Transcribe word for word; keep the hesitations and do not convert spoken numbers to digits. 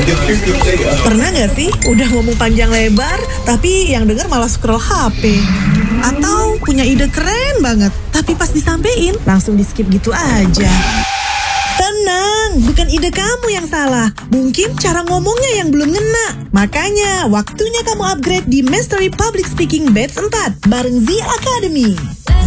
Pernah gak sih udah ngomong panjang lebar, tapi yang denger malah scroll H P? Atau punya ide keren banget, tapi pas disampein langsung di skip gitu aja? Tenang, bukan ide kamu yang salah. Mungkin cara ngomongnya yang belum ngena. Makanya, waktunya kamu upgrade di Mastery Public Speaking Batch empat bareng Z Academy.